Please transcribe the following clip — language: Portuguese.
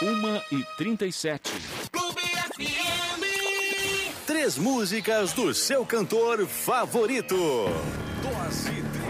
1h37. Clube FM. 3 músicas do seu cantor favorito. Dose